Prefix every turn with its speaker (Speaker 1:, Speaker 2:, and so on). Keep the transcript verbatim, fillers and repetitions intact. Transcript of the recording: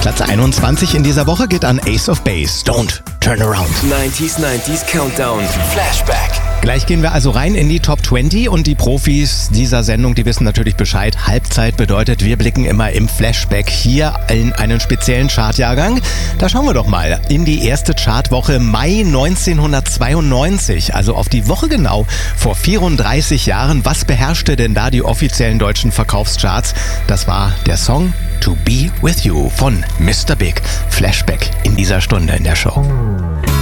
Speaker 1: Platz einundzwanzig in dieser Woche geht an Ace of Base. Don't Turn Around.
Speaker 2: neunziger, neunziger Countdown. Flashback.
Speaker 1: Gleich gehen wir also rein in die Top zwanzig und die Profis dieser Sendung, die wissen natürlich Bescheid. Halbzeit bedeutet, wir blicken immer im Flashback hier in einen speziellen Chartjahrgang. Da schauen wir doch mal in die erste Chartwoche Mai neunzehnhundertzweiundneunzig, also auf die Woche genau vor vierunddreißig Jahren. Was beherrschte denn da die offiziellen deutschen Verkaufscharts? Das war der Song To Be With You von Mister Big. Flashback in dieser Stunde in der Show.